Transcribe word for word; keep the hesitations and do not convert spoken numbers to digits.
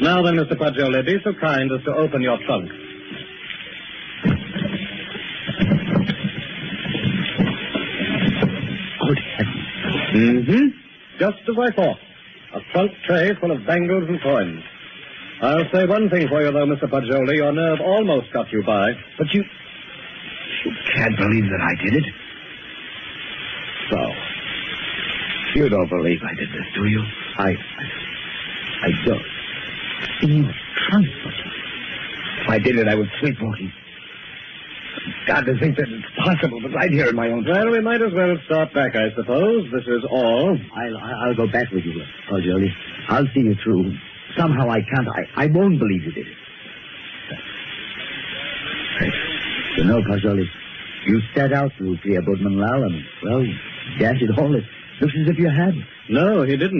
Now then, Mister Paggioli, be so kind as to open your trunk. Good heavens. Mm-hmm. Just as I thought. A trunk tray full of bangles and coins. I'll say one thing for you, though, Mister Paggioli. Your nerve almost got you by. But you... You can't believe that I did it. So? You don't believe I did this, do you? I... I don't. In your trunk, but if I did it, I was sleepwalking. God, to think that it's possible, but right here in my own... Well, we might as well start back, I suppose. This is all. I'll, I'll go back with you, Paggioli. I'll see you through. Somehow I can't. I, I won't believe you did it. You know, Paggioli, you set out to clear Boodman Lal, and, well, dash it all, it looks as if you had. No, he didn't.